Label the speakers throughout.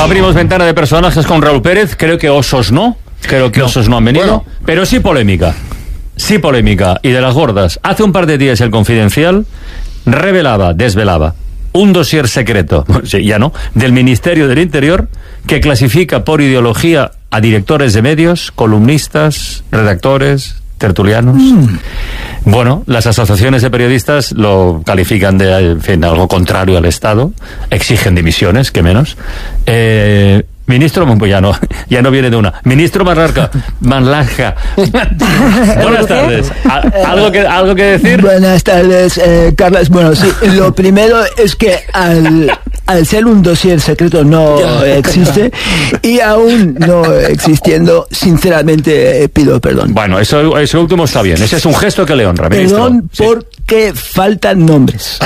Speaker 1: Abrimos ventana de personajes con Raúl Pérez. Creo que osos no. Osos no han venido. Bueno. Pero sí polémica. Sí polémica. Y de las gordas. Hace un par de días el Confidencial desvelaba un dossier secreto, sí, ya no, del Ministerio del Interior que clasifica por ideología a directores de medios, columnistas, redactores, tertulianos. Bueno, las asociaciones de periodistas lo califican de, en fin, algo contrario al Estado, exigen dimisiones, que menos. Ministro, pues ya no viene de una. Ministro Marlaska. Buenas tardes. ¿Algo que decir?
Speaker 2: Buenas tardes, Carlos. Bueno, sí, lo primero es que al ser un dossier secreto no existe, y aún no existiendo, sinceramente pido perdón.
Speaker 1: Bueno, eso último está bien. Ese es un gesto que le honra, ministro.
Speaker 2: Perdón, sí. Porque faltan nombres.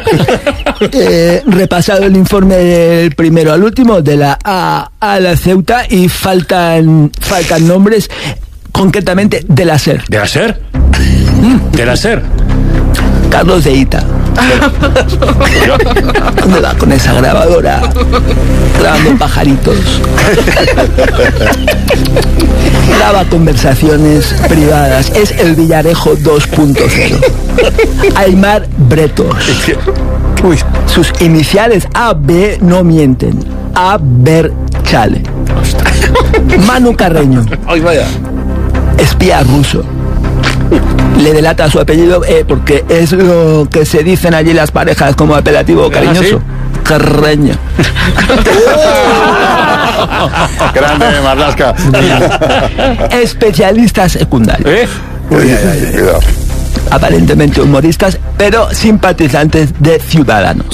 Speaker 2: Repasado el informe del primero al último, de la A a la Ceuta, y faltan nombres, concretamente de la SER.
Speaker 1: ¿De la SER? ¿De la SER?
Speaker 2: Carlos de Ita. ¿Dónde va con esa grabadora? Grabando pajaritos. Graba conversaciones privadas. Es el Villarejo 2.0. Aymar Bretos. Uy. Sus iniciales AB no mienten. Aberchale. Manu Carreño.
Speaker 3: Ay, vaya.
Speaker 2: Espía ruso. Le delata su apellido porque es lo que se dicen allí las parejas como apelativo cariñoso. ¿Sí? Carreño.
Speaker 3: Grande, Marlaska.
Speaker 2: Especialistas secundarios.
Speaker 3: Cuidado.
Speaker 2: Aparentemente humoristas, pero simpatizantes de Ciudadanos.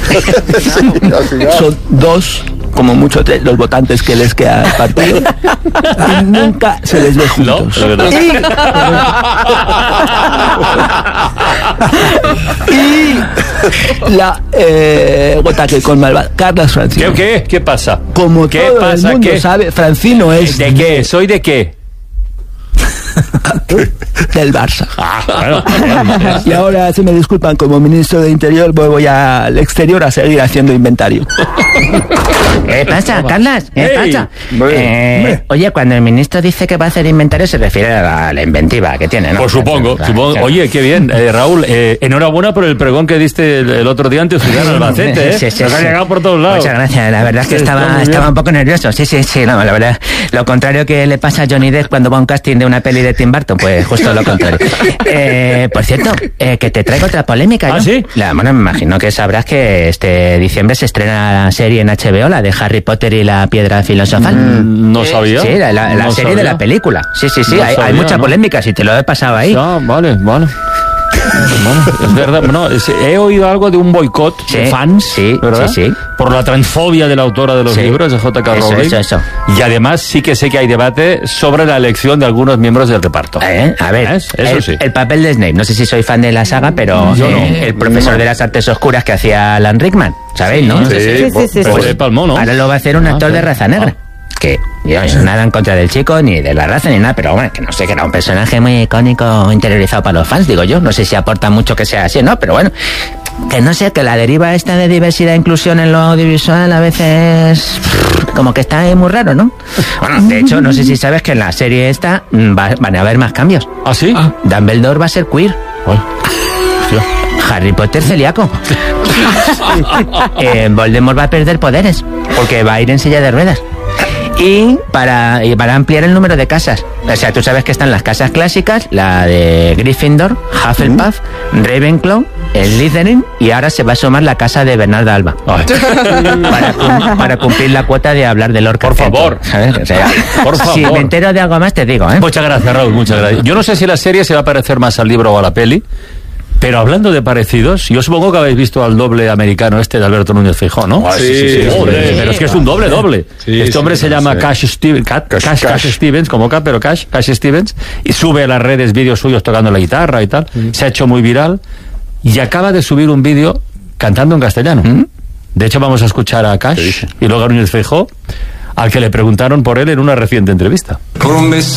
Speaker 2: Son dos, como mucho tres, los votantes que les queda al partido, y nunca se les ve juntos.
Speaker 1: No,
Speaker 2: y la gota que colma Carlos Francino.
Speaker 1: ¿Qué pasa?
Speaker 2: Como todo el mundo sabe, Francino es...
Speaker 1: ¿De qué? ¿Soy de qué?
Speaker 2: Del Barça.
Speaker 1: Bueno.
Speaker 2: Y ahora, si me disculpan, como ministro de Interior, voy al exterior a seguir haciendo inventario.
Speaker 4: ¿Qué pasa, Carlos? ¿Qué pasa? Oye, cuando el ministro dice que va a hacer inventario, se refiere a la inventiva que tiene, ¿no?
Speaker 1: Pues supongo. Oye, qué bien, Raúl, enhorabuena por el pregón que diste el otro día ante Ciudad Albacete, ¿eh?
Speaker 4: Sí.
Speaker 1: Nos ha llegado por todos lados.
Speaker 4: Muchas gracias, la verdad es que estaba un poco nervioso. Sí, no, la verdad, lo contrario que le pasa a Johnny Depp cuando va a un casting de una peli de Tim Burton, pues justo lo contrario. Por cierto, que te traigo otra polémica.
Speaker 1: ¿Ah, sí?
Speaker 4: Bueno, me imagino que sabrás que este diciembre se estrena la serie en HBO, la de Harry Potter y la Piedra Filosofal.
Speaker 1: No sabía.
Speaker 4: Sí, la
Speaker 1: No
Speaker 4: serie
Speaker 1: sabía.
Speaker 4: de la película. Sí,
Speaker 1: No
Speaker 4: hay
Speaker 1: sabía,
Speaker 4: mucha
Speaker 1: ¿no?
Speaker 4: polémica, si te lo he pasado ahí.
Speaker 1: Ah, vale. Bueno, es verdad. He oído algo de un boicot de fans, ¿verdad?
Speaker 4: Sí.
Speaker 1: Por la transfobia de la autora de los libros, de J.K. Rowling.
Speaker 4: Eso.
Speaker 1: Y además sí que sé que hay debate sobre la elección de algunos miembros del reparto.
Speaker 4: A ver,
Speaker 1: Eso sí.
Speaker 4: el papel de Snape, no sé si soy fan de la saga, pero
Speaker 1: Yo no.
Speaker 4: el profesor de las artes oscuras que hacía Alan Rickman, ¿sabéis, no?
Speaker 1: Sí. Palmó, ¿no?
Speaker 4: Ahora lo va a hacer un actor de raza negra. Que yo nada en contra del chico, ni de la raza, ni nada, pero bueno, que no sé, que era un personaje muy icónico, interiorizado para los fans, digo yo. No sé si aporta mucho que sea así, ¿no? Pero bueno, que no sé, que la deriva esta de diversidad e inclusión en lo audiovisual a veces como que está ahí muy raro, ¿no? Bueno, de hecho, no sé si sabes que en la serie esta van a haber más cambios.
Speaker 1: ¿Ah, sí?
Speaker 4: Dumbledore va a ser queer. Harry Potter celíaco. Voldemort va a perder poderes porque va a ir en silla de ruedas. Y para ampliar el número de casas. O sea, tú sabes que están las casas clásicas, la de Gryffindor, Hufflepuff, Ravenclaw, Slytherin, y ahora se va a sumar la casa de Bernarda Alba. Para cumplir la cuota de hablar de Lorca.
Speaker 1: Por favor.
Speaker 4: ¿Sabes? O sea,
Speaker 1: Por favor.
Speaker 4: Si me entero de algo más te digo, ¿eh?
Speaker 1: Muchas gracias, Raúl, muchas gracias. Yo no sé si la serie se va a parecer más al libro o a la peli, pero hablando de parecidos, yo supongo que habéis visto al doble americano de Alberto Núñez Feijóo, ¿no?
Speaker 3: Sí.
Speaker 1: Joder, pero es que es un doble.
Speaker 3: Sí,
Speaker 1: este hombre se llama Cash Stevens, como K, pero Cash Stevens, y sube a las redes vídeos suyos tocando la guitarra y tal. Se ha hecho muy viral y acaba de subir un vídeo cantando en castellano. De hecho, vamos a escuchar a Cash y luego a Núñez Feijóo, al que le preguntaron por él en una reciente entrevista.
Speaker 5: Por un beso